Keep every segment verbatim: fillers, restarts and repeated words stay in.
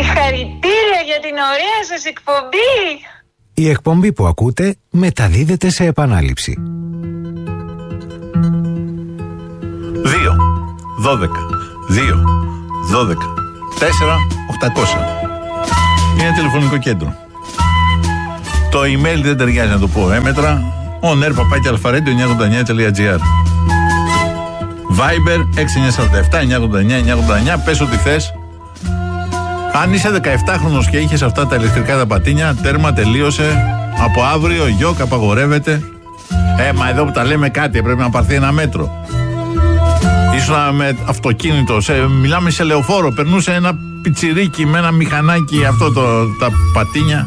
Συγχαρητήρια για την ωραία σας εκπομπή. Η εκπομπή που ακούτε μεταδίδεται σε επανάληψη. δύο, δώδεκα, δύο, δώδεκα, τέσσερα, οκτακόσια. Είναι τηλεφωνικό κέντρο. Το email δεν ταιριάζει να το πω έμετρα. on air παπάκι αλφαρέντιο εννιακόσια ογδόντα εννιά τελεία τζι άρ. Viber έξι εννιά τέσσερα επτά εννιακόσια ογδόντα εννιά εννιακόσια ογδόντα εννιά. Πες ό,τι θες. Αν είσαι δεκαεπτάχρονος και είχες αυτά τα ηλεκτρικά τα πατίνια, τέρμα, τελείωσε. Από αύριο γιοκ απαγορεύεται. Ε, μα εδώ που τα λέμε κάτι, πρέπει να πάρθει ένα μέτρο. Ήσουν με αυτοκίνητο, σε, μιλάμε σε λεωφόρο, περνούσε ένα πιτσιρίκι με ένα μηχανάκι, αυτό το, τα πατίνια.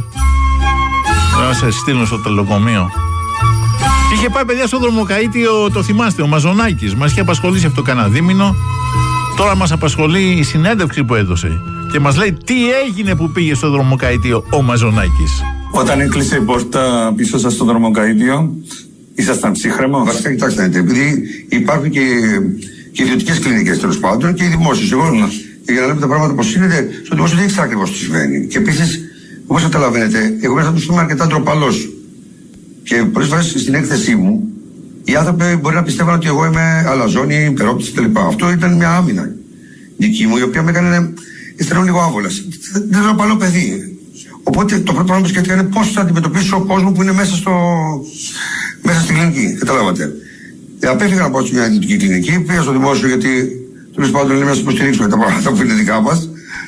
Να σε στείλουν στο τελοκομείο. Είχε πάει παιδιά στο δρομοκαΐτιο, το θυμάστε, ο Μαζονάκης. Μας είχε απασχολήσει αυτό κανένα δίμηνο. Τώρα μας απασχολεί η συνέντευξη που έδωσε. Και μας λέει τι έγινε που πήγε στο δρομοκαΐτιο ο Μαζονάκης. Όταν έκλεισε η πόρτα πίσω σας στο δρομοκαΐτιο, ήσασταν ψύχρεμος? Βασικά, κοιτάξτε, επειδή υπάρχουν και, και ιδιωτικές κλινικές τέλος πάντων και οι δημόσιες. Εγώ, για να λέμε τα πράγματα πώς είναι, στο δημόσιο δεν ήξερα ακριβώς τι συμβαίνει. Και επίσης, όπως καταλαβαίνετε, εγώ μέσα από το είμαι αρκετά ντροπαλός. Και πολλές φορές στην έκθεσή μου, οι άνθρωποι μπορεί να πιστεύουν ότι εγώ είμαι αλαζόνη, υπερόπτηση κλπ. Αυτό ήταν μια άμυνα δική μου, η οποία με έκανε αισθανόμουν λίγο άβολα. Δεν είναι ένα παλό παιδί. Οπότε το πρώτο πράγμα που σκέφτηκα είναι πώς θα αντιμετωπίσω ο κόσμο που είναι μέσα, στο... μέσα στην κλινική. Καταλάβατε. Ε, απέφυγα να πάω σε μια ιδιωτική κλινική, πήγα στο δημόσιο γιατί τέλος πάντων λέμε να σας υποστηρίξουμε τα πράγματα που είναι δικά μας.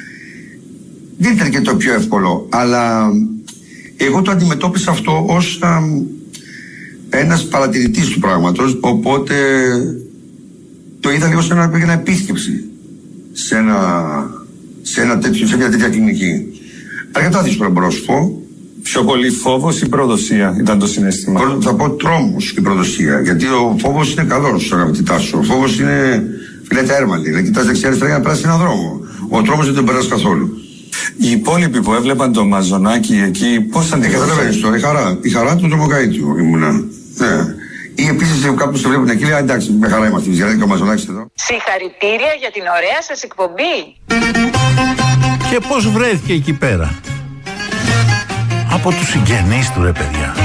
Δεν ήταν και το πιο εύκολο, αλλά εγώ το αντιμετώπισα αυτό ως α, ένας παρατηρητής του πράγματος, οπότε το είδα λίγο σαν να πήγαινα επίσκεψη σε, ένα, σε, ένα τέτοιο, σε μια τέτοια κλινική. Αρκετά δύσκολο μπορώ να σου πω. Πιο πολύ φόβος ή προδοσία ήταν το συναίσθημα? Θα πω τρόμος και προδοσία, γιατί ο φόβος είναι καλός, αγαπητή Τάσο. Ο φόβος είναι φιλέτα έρμαλη, να κοιτάς δεξιά αριστερά για να περάσει έναν δρόμο. Ο τρόμος δεν τον περάσει καθόλου. Οι υπόλοιποι που έβλεπαν το Μαζονάκι εκεί, πώς αντικαταλαβαίνεις τώρα, η χαρά, η χαρά του δρομοκαΐτιου ήμουνα. Ναι. Ή επίσης κάποιος το βλέπουν εκεί, λέει εντάξει, με χαρά είμαστε, δηλαδή και ο Μαζονάκης εδώ. Συγχαρητήρια για την ωραία σας εκπομπή. Και πώς βρέθηκε εκεί πέρα? Από τους συγγενείς του, ρε παιδιά.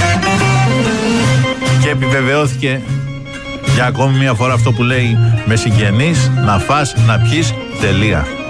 Και επιβεβαιώθηκε για ακόμη μια φορά αυτό που λέει, με συγγενείς να φας, να πιείς, τελεία.